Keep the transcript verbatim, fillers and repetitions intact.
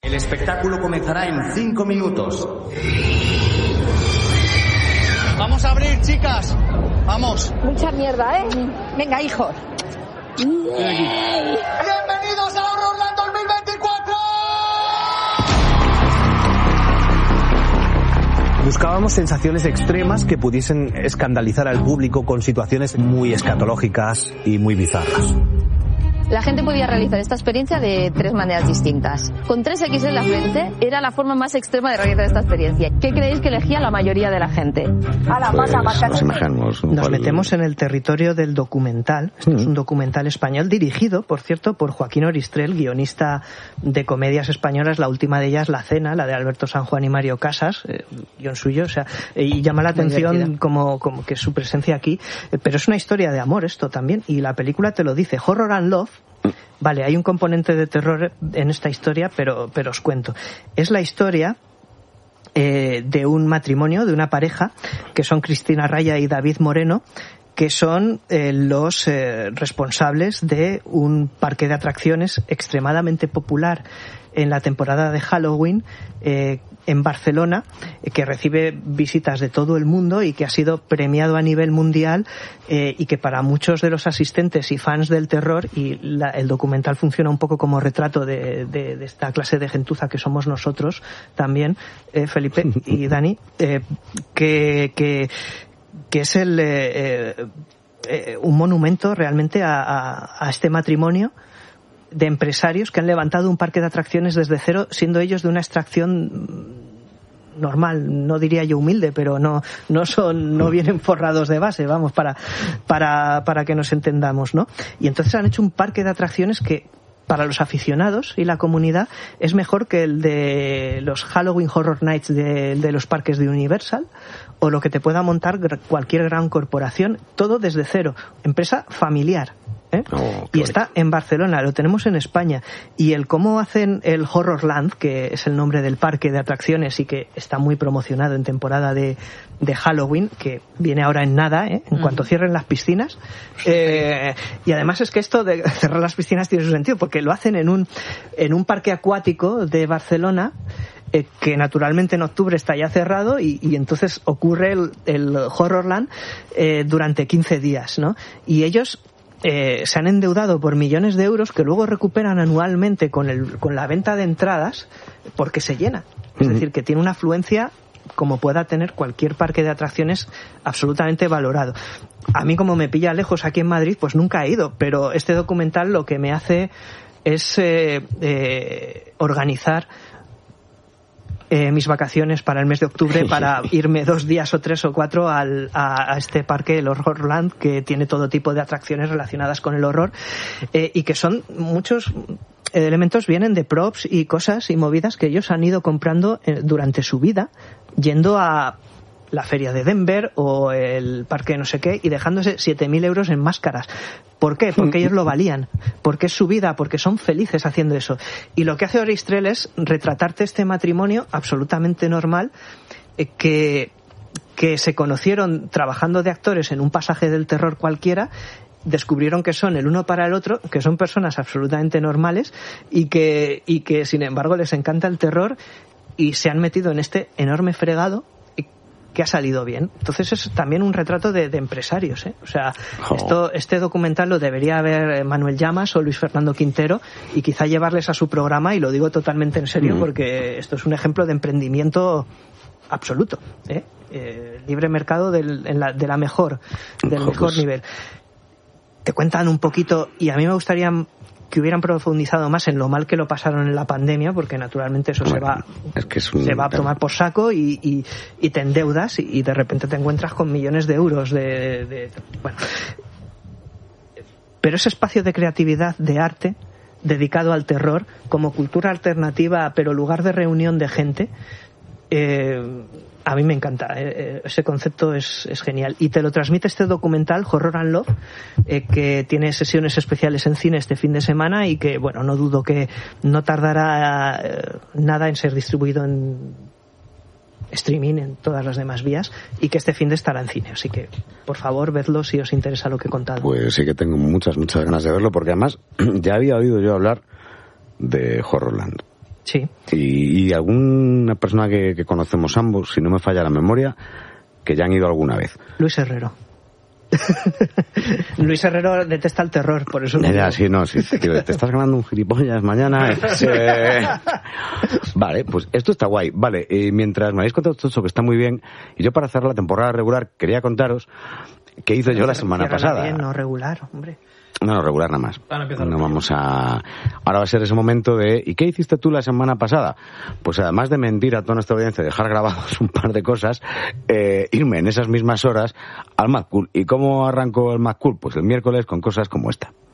El espectáculo comenzará en cinco minutos. Vamos a abrir, chicas. Vamos. Mucha mierda, ¿eh? Venga, hijos. Bienvenidos a Horrorland dos mil veinticuatro. Buscábamos sensaciones extremas que pudiesen escandalizar al público con situaciones muy escatológicas y muy bizarras. La gente podía realizar esta experiencia de tres maneras distintas. Con tres equis en la frente era la forma más extrema de realizar esta experiencia. ¿Qué creéis que elegía la mayoría de la gente? A la masa, pues, nos imaginamos. Nos cual... metemos en el territorio del documental. Esto mm. es un documental español dirigido, por cierto, por Joaquín Oristrel, guionista de comedias españolas. La última de ellas, La Cena, la de Alberto San Juan y Mario Casas, eh, guión suyo. O sea, y llama la atención como, como que su presencia aquí. Eh, pero es una historia de amor esto también. Y la película te lo dice. Horror and Love. Vale, hay un componente de terror en esta historia, pero, pero os cuento. Es la historia eh, de un matrimonio, de una pareja, que son Cristina Raya y David Moreno, que son eh, los eh, responsables de un parque de atracciones extremadamente popular en la temporada de Halloween eh, en Barcelona, eh, que recibe visitas de todo el mundo y que ha sido premiado a nivel mundial eh, y que para muchos de los asistentes y fans del terror, y la, el documental funciona un poco como retrato de, de, de esta clase de gentuza que somos nosotros también, eh, Felipe y Dani, eh, que, que, que es el, eh, eh, un monumento realmente a, a, a este matrimonio de empresarios que han levantado un parque de atracciones desde cero, siendo ellos de una extracción normal, no diría yo humilde, pero no no son no vienen forrados de base, vamos, para para para que nos entendamos, ¿no? Y entonces han hecho un parque de atracciones que para los aficionados y la comunidad es mejor que el de los Halloween Horror Nights de, de los parques de Universal o lo que te pueda montar cualquier gran corporación, todo desde cero, empresa familiar. ¿Eh? Oh, y está en Barcelona, lo tenemos en España, y el cómo hacen el Horrorland, que es el nombre del parque de atracciones y que está muy promocionado en temporada de, de Halloween, que viene ahora en nada, ¿eh? en mm. cuanto cierren las piscinas, eh, y además es que esto de cerrar las piscinas tiene su sentido, porque lo hacen en un, en un parque acuático de Barcelona, Eh, que naturalmente en octubre está ya cerrado y, y entonces ocurre el, el Horrorland eh, durante quince días, ¿no? Y ellos eh, se han endeudado por millones de euros que luego recuperan anualmente con, el, con la venta de entradas porque se llena. Es uh-huh. decir, que tiene una afluencia como pueda tener cualquier parque de atracciones absolutamente valorado. A mí, como me pilla lejos aquí en Madrid, pues nunca he ido, pero este documental lo que me hace es eh, eh, organizar Eh, mis vacaciones para el mes de octubre para irme dos días o tres o cuatro al, a, a este parque, el Horrorland, que tiene todo tipo de atracciones relacionadas con el horror eh, y que son muchos elementos, vienen de props y cosas y movidas que ellos han ido comprando eh, durante su vida, yendo a la feria de Denver o el parque no sé qué y dejándose siete mil euros en máscaras. ¿Por qué? Porque ellos lo valían, porque es su vida, porque son felices haciendo eso. Y lo que hace Oristrel es retratarte este matrimonio absolutamente normal eh, que, que se conocieron trabajando de actores en un pasaje del terror cualquiera, descubrieron que son el uno para el otro, que son personas absolutamente normales y que, y que sin embargo les encanta el terror y se han metido en este enorme fregado que ha salido bien. Entonces es también un retrato de, de empresarios, ¿eh? O sea, oh. esto, este documental lo debería ver Manuel Llamas o Luis Fernando Quintero y quizá llevarles a su programa, y lo digo totalmente en serio mm. porque esto es un ejemplo de emprendimiento absoluto, ¿eh? Eh, libre mercado del, en la, de la mejor, del oh, mejor pues. nivel. Te cuentan un poquito, y a mí me gustaría que hubieran profundizado más en lo mal que lo pasaron en la pandemia, porque naturalmente eso bueno, se va es que es un... se va a tomar por saco y, y, y te endeudas y, y de repente te encuentras con millones de euros de, de, de bueno. Pero ese espacio de creatividad, de arte dedicado al terror como cultura alternativa pero lugar de reunión de gente, eh, a mí me encanta, eh, ese concepto es, es genial, y te lo transmite este documental Horror and Love, eh, que tiene sesiones especiales en cine este fin de semana y que, bueno, no dudo que no tardará eh, nada en ser distribuido en streaming en todas las demás vías, y que este fin de estará en cine, así que por favor vedlo si os interesa lo que he contado. Pues sí que tengo muchas muchas ganas de verlo, porque además ya había oído yo hablar de Horrorland Sí. Y, y alguna persona que, que conocemos ambos, si no me falla la memoria, que ya han ido alguna vez. Luis Herrero. Luis Herrero detesta el terror, por eso... Ya, sí, no, sí, tío, te estás ganando un gilipollas mañana. Eh... Vale, pues esto está guay. Vale, y mientras me habéis contado todo esto, que está muy bien, y yo para cerrar la temporada regular quería contaros qué hice yo la semana pasada. Bien, no regular, hombre. No, no, regular nada más. No vamos a... Ahora va a ser ese momento de... ¿Y qué hiciste tú la semana pasada? Pues además de mentir a toda nuestra audiencia, dejar grabados un par de cosas, eh, irme en esas mismas horas al Mad Cool. ¿Y cómo arrancó el Mad Cool? Pues el miércoles con cosas como esta.